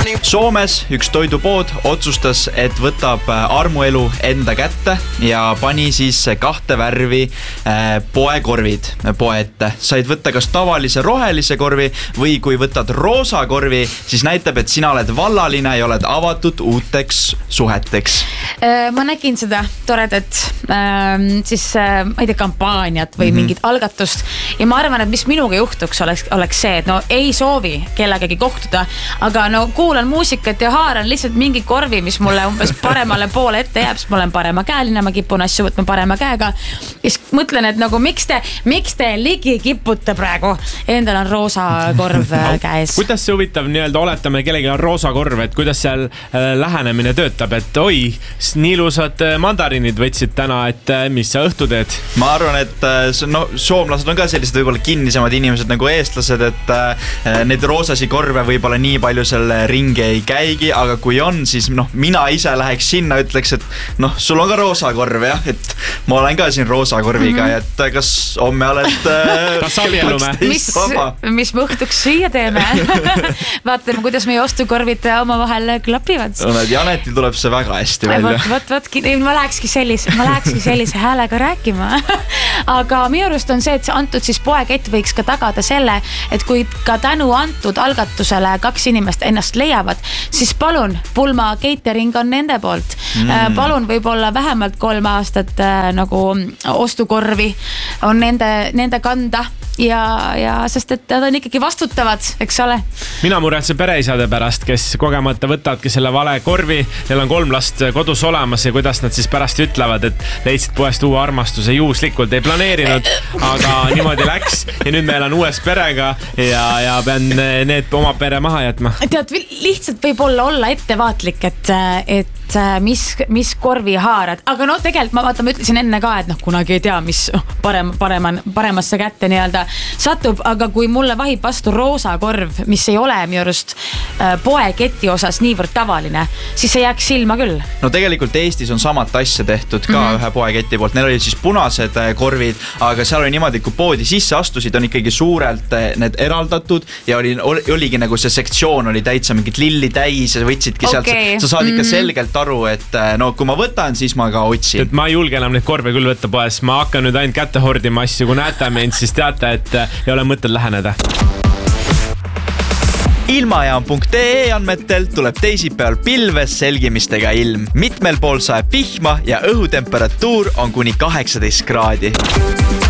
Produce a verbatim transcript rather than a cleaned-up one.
Soomes üks toidupood otsustas, et võtab armuelu enda kätte ja pani siis kahte värvi poekorvid poe ette. Said võtta kas tavalise rohelise korvi või kui võtad roosa korvi, siis näitab, et sina oled vallaline ja oled avatud uuteks suheteks. Ma nägin seda toredat siis, ma ei tea, kampaaniat või mm-hmm. mingit algatust ja ma arvan, et mis minuga juhtuks oleks, oleks see, et no ei soovi kellegagi kohtuda, aga no kuulan muusikat ja haaran lihtsalt mingi korvi, mis mulle umbes paremale poole ette jääb, sest ma olen parema käeline, ma kipun asju võtma parema käega ja siis mõtlen, et nagu miks te, miks te ligi kipute praegu, endal on roosa korv käes. Kuidas see huvitav nii-öelda oletame, kellegi on roosa korv, et kuidas seal lähenemine töötab, et oi, nii ilusad mandariinid võtsid täna, et mis sa õhtu teed? Ma arvan, et no, soomlased on ka sellised võib-olla kinnisemad inimesed nagu eestlased, et need roosasi korve võib-olla nii palju selle ringi ei käigi, aga kui on, siis noh, mina ise läheks sinna, ütleks, et noh, sul on ka roosa korv, jah, et ma olen ka siin roosa korviga, mm-hmm. et kas homme oled kas abiellume? Mis, mis me õhtuks süüa teeme? Vaatame, kuidas meie ostukorvid oma vahel klapivad. No, Janetil tuleb see väga hästi välja. Võt, võt, võt, ma lähekski sellise, ma lähekski sellise häälega rääkima. Aga minu arust on see, et see antud siis poekett võiks ka tagada selle, et kui ka tänu antud algatusele kaks inimest ennast leiavad, siis palun, pulma catering on nende poolt. Mm. Palun võib-olla vähemalt kolm aastat äh, nagu ostukorvi on nende, nende kanda ja, ja sest et nad on ikkagi vastutavad, eks ole. Mina muretsen pereisade pärast, kes kogemata võtavadki selle vale korvi, neil on kolm last kodus olemas ja kuidas nad siis pärast ütlevad, et leidsid poest uue armastuse, juhuslikult ei planeerinud, aga niimoodi läks ja nüüd meil on uues perega ja, ja pean need oma pere maha jätma. Tead, lihtsalt võib olla olla ettevaatlik, et, et mis, mis korvi haarad, aga no tegelikult ma vaata, ma ütlesin enne ka, et noh, kunagi ei tea, mis parem, parema, paremasse kätte nii-öelda satub, aga kui mulle vahib vastu roosa korv, mis ei ole minu arust poeketi osas niivõrd tavaline, siis see jääks silma küll. No tegelikult Eestis on samat asja tehtud ka mm-hmm. ühe poeketi poolt, neil olid siis punased korvid, aga seal oli niimoodi, kui poodi sisse astusid, on ikkagi suurelt need eraldatud ja oli, oligi nagu see sektsioon oli täitsa mingit lilli täis ja võtsidki sealt, okay. sa saad ikka mm-hmm. selgelt aru, et no kui ma võtan, siis ma ka otsin. Et ma ei julge enam neid korve küll võtta poes, ma hakkan nüüd ainult kätte hordima asju, kui näete mind, siis teate, et ei ole mõttel läheneda. Ilmajaam punkt ee andmetel tuleb teisipäeval pilves selgimistega ilm. Mitmel pool saeb vihma ja õhutemperatuur on kuni kaheksateist kraadi.